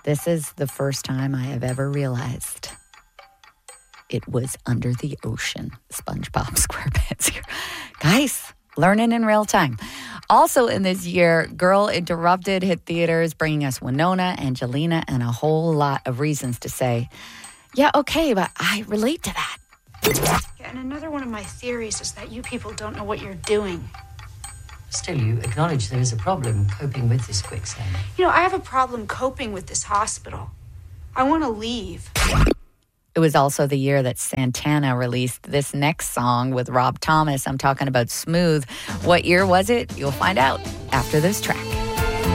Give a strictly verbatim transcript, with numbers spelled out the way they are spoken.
This is the first time I have ever realized it was under the ocean. SpongeBob SquarePants here. Guys, learning in real time. Also in this year, Girl Interrupted hit theaters, bringing us Winona, Angelina, and a whole lot of reasons to say, yeah, okay, but I relate to that. Yeah, and another one of my theories is that you people don't know what you're doing. Still, you acknowledge there is a problem coping with this quicksand. You know, I have a problem coping with this hospital. I want to leave. It was also the year that Santana released this next song with Rob Thomas. I'm talking about Smooth. What year was it? You'll find out after this track.